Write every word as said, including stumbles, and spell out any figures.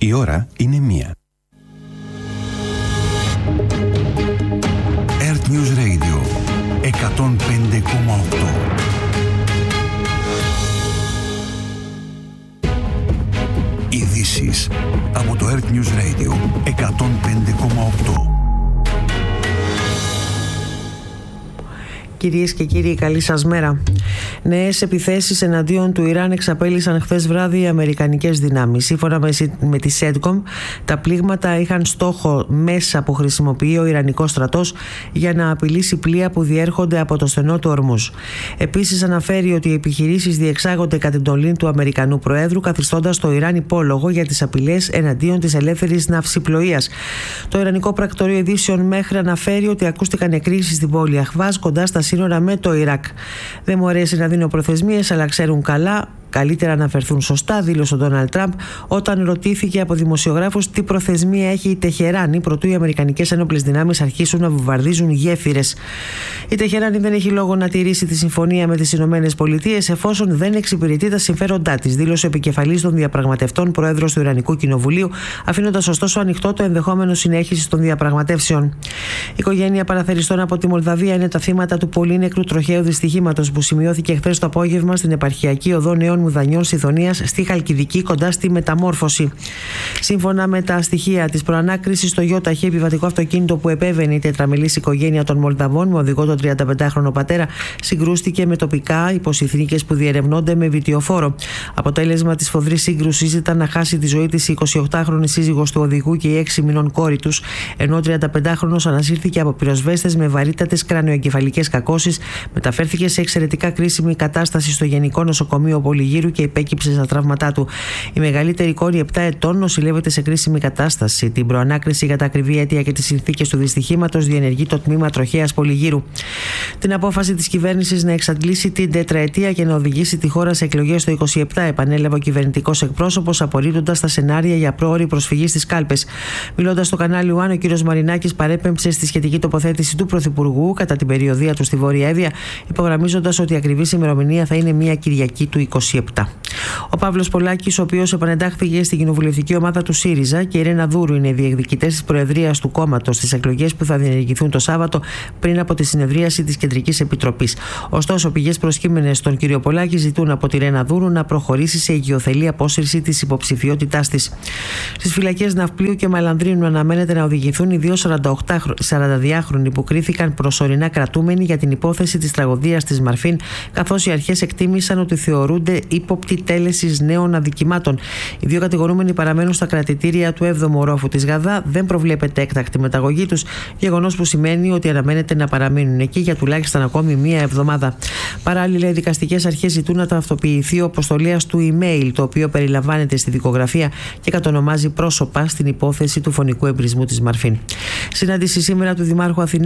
Η ώρα είναι μία. Earth News Radio εκατόν πέντε κόμμα οκτώ. Ειδήσεις από το Earth News Radio εκατόν πέντε κόμμα οκτώ. Κυρίες και κύριοι, καλή σας μέρα. Νέες επιθέσεις εναντίον του Ιράν εξαπέλυσαν χθες βράδυ οι αμερικανικές δυνάμεις. Σύμφωνα με τη Σέντκομ, τα πλήγματα είχαν στόχο μέσα που χρησιμοποιεί ο Ιρανικός στρατός για να απειλήσει πλοία που διέρχονται από το στενό του Ορμούζ. Επίσης, αναφέρει ότι οι επιχειρήσεις διεξάγονται κατ' εντολή του Αμερικανού Προέδρου, καθιστώντας το Ιράν υπόλογο για τις απειλές εναντίον της ελεύθερης ναυσιπλοείας. Το Ιρανικό Πρακτορείο Ειδήσεων Μέχρι αναφέρει ότι ακούστηκαν εκρήξεις στην πόλη Αχβάζ, κοντά στα σύνορα με το Ιράκ. Δεν μου αρέσει να δίνω προθεσμίες, αλλά ξέρουν καλά. Καλύτερα να αναφερθούν σωστά, δήλωσε ο Ντόναλντ Τραμπ όταν ρωτήθηκε από δημοσιογράφους τι προθεσμία έχει η Τεχεράνη προτού οι αμερικανικές ένοπλες δυνάμεις αρχίσουν να βομβαρδίζουν γέφυρες. Η Τεχεράνη δεν έχει λόγο να τηρήσει τη συμφωνία με τις Ηνωμένες Πολιτείες εφόσον δεν εξυπηρετεί τα συμφέροντά της, δήλωσε ο επικεφαλής των διαπραγματευτών, πρόεδρος του Ιρανικού Κοινοβουλίου, αφήνοντας ωστόσο ανοιχτό το ενδεχόμενο συνέχιση των διαπραγματεύσεων. Η οικογένεια παραθεριστών από τη Μολδαβία είναι τα θύματα του πολύ νεκρού τροχαίου δυστυχήματος που σημειώθηκε χθες το απόγευμα στην επαρχιακή οδό Νέων Μουδανιών Σιδωνίας στη Χαλκιδική, κοντά στη Μεταμόρφωση. Σύμφωνα με τα στοιχεία της προανάκρισης, το γιοταχή επιβατικό αυτοκίνητο που επέβαινε η τετραμελής οικογένεια των Μολδαβών με οδηγό τον τριανταπεντάχρονο πατέρα συγκρούστηκε με τοπικά υποσυνθήκες που διερευνώνται με βιτιοφόρο. Αποτέλεσμα της σφοδρής σύγκρουσης ήταν να χάσει τη ζωή της η εικοσιοκτάχρονη σύζυγος του οδηγού και η έξι μηνών κόρη τους, ενώ ο τριανταπεντάχρονος ανασύρθηκε από πυροσβέστες με βαρύτατες κρανιοεγκεφαλικές κακώσεις, μεταφέρθηκε σε εξαιρετικά κρίσιμη κατάσταση στο Γενικό Νοσοκομείο Πολυγύρου και υπέκυψε στα τραύματά του. Η μεγαλύτερη κόρη επτά ετών νοσηλεύεται σε κρίσιμη κατάσταση. Την προανάκριση για τα ακριβή αίτια και τις συνθήκες του δυστυχήματος διενεργεί το τμήμα τροχέας Πολυγύρου. Την απόφαση της κυβέρνησης να εξαντλήσει την τετραετία και να οδηγήσει τη χώρα σε εκλογές το είκοσι επτά επανέλαβε ο κυβερνητικός εκπρόσωπος, απορρίπτοντας τα σενάρια για πρόωρη προσφυγή στις κάλπες. Μιλώντας στο κανάλι One, ο κ. Μαρινάκης παρέπεμψε στη σχετική τοποθέτηση του Πρωθυπουργού κατά την περιοδεία του στη Βόρεια Εύβοια, υπογραμμίζοντας ότι η ακριβής ημερομηνία θα είναι μια Κυριακή του είκοσι επτά. Ο Παύλος Πολάκης, ο οποίος επανεντάχθηκε στην κοινοβουλευτική ομάδα του ΣΥΡΙΖΑ, και η Ρένα Δούρου είναι οι διεκδικητές της προεδρίας του κόμματος στις εκλογές που θα διενεργηθούν το Σάββατο πριν από τη συνεδρίαση της Κεντρικής Επιτροπής. Ωστόσο, πηγές προσκύμενες στον κύριο Πολάκη ζητούν από τη Ρένα Δούρου να προχωρήσει σε οικειοθελή απόσυρση της υποψηφιότητάς της. Στις φυλακές Ναυπλίου και Μαλανδρίνου αναμένεται να οδηγηθούν οι δύο σαρανταδυάχρονοι που κρίθηκαν προσωρινά κρατούμενοι για την υπόθεση της τραγωδίας της Μαρφίν, καθώς οι αρχές εκτίμησαν ότι θεωρούνται ύποπτη τέλεσης νέων αδικημάτων. Οι δύο κατηγορούμενοι παραμένουν στα κρατητήρια του έβδομου ορόφου της Γαδά, δεν προβλέπεται έκτακτη μεταγωγή τους, γεγονός που σημαίνει ότι αναμένεται να παραμείνουν εκεί για τουλάχιστον ακόμη μία εβδομάδα. Παράλληλα, οι δικαστικές αρχές ζητούν να ταυτοποιηθεί ο αποστολέας του email, το οποίο περιλαμβάνεται στη δικογραφία και κατονομάζει πρόσωπα στην υπόθεση του φωνικού εμπρισμού της Μαρφίν. Συνάντηση σήμερα του Δημάρχου Αθηναίων